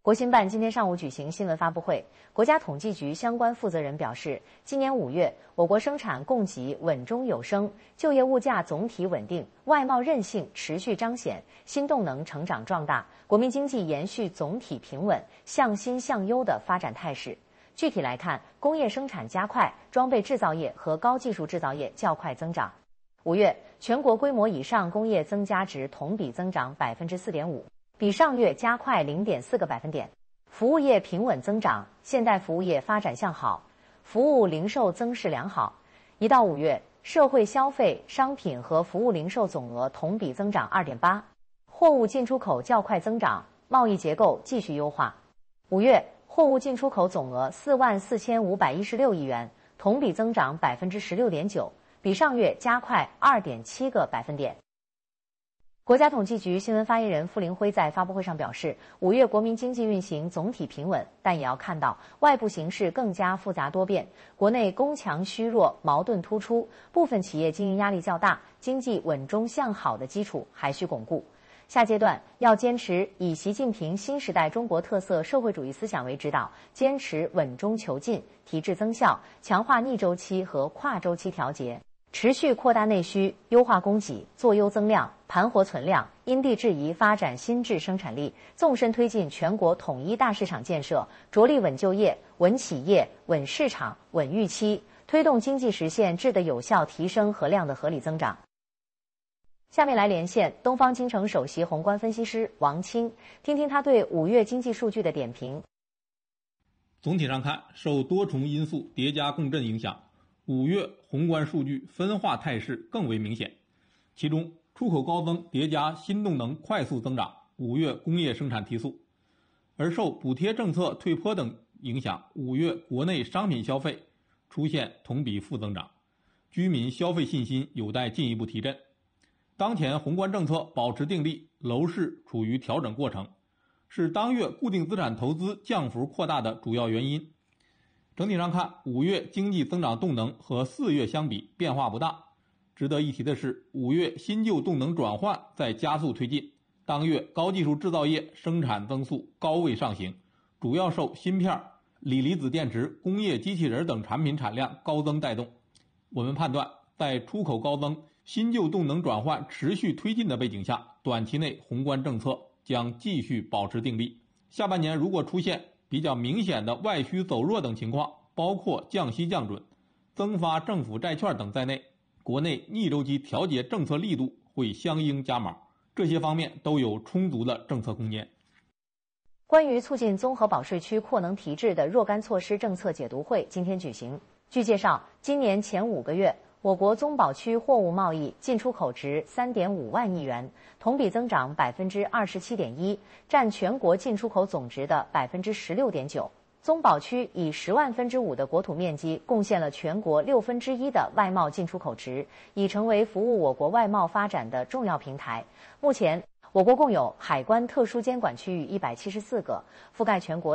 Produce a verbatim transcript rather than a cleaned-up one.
国新办今天上午举行新闻发布会，国家统计局相关负责人表示，今年五月，我国生产供给稳中有升，就业物价总体稳定，外贸韧性持续彰显，新动能成长壮大，国民经济延续总体平稳、向新向优的发展态势。具体来看，工业生产加快，装备制造业和高技术制造业较快增长。五月，全国规模以上工业增加值同比增长百分之四点五。比上月加快零点四个百分点，服务业平稳增长，现代服务业发展向好，服务零售增势良好。一到五月，社会消费、商品和服务零售总额同比增长二点八，货物进出口较快增长，贸易结构继续优化。五月，货物进出口总额四万四千五百一十六亿元，同比增长百分之十六点九，比上月加快二点七个百分点。国家统计局新闻发言人傅林辉在发布会上表示，五月国民经济运行总体平稳，但也要看到外部形势更加复杂多变，国内攻强虚弱矛盾突出，部分企业经营压力较大，经济稳中向好的基础还需巩固。下阶段要坚持以习近平新时代中国特色社会主义思想为指导，坚持稳中求进、提质增效，强化逆周期和跨周期调节，持续扩大内需，优化供给，做优增量，盘活存量，因地制宜发展新质生产力，纵深推进全国统一大市场建设，着力稳就业、稳企业、稳市场、稳预期，推动经济实现质的有效提升和量的合理增长。下面来连线东方金城首席宏观分析师王清，听听他对五月经济数据的点评。 总体上看，受多重因素叠加共振影响，五月宏观数据分化态势更为明显，其中出口高增叠加新动能快速增长，五月工业生产提速；而受补贴政策退坡等影响，五月国内商品消费出现同比负增长，居民消费信心有待进一步提振。当前宏观政策保持定力，楼市处于调整过程，是当月固定资产投资降幅扩大的主要原因。整体上看，五月经济增长动能和四月相比变化不大。值得一提的是，五月新旧动能转换在加速推进，当月高技术制造业生产增速高位上行，主要受芯片、锂离子电池、工业机器人等产品产量高增带动。我们判断，在出口高增、新旧动能转换持续推进的背景下，短期内宏观政策将继续保持定力。下半年如果出现比较明显的外需走弱等情况，包括降息降准、增发政府债券等在内，国内逆周期调节政策力度会相应加码，这些方面都有充足的政策空间。 关于促进综合保税区扩能提质的若干措施政策解读会今天举行。据介绍，今年前五个月，我国综保区货物贸易进出口值三点五万亿元，同比增长百分之二十七点一，占全国进出口总值的百分之十六点九。综保区以十万分之五的国土面积，贡献了全国六分之一的外贸进出口值，已成为服务我国外贸发展的重要平台。目前，我国共有海关特殊监管区域一百七十四个，覆盖全国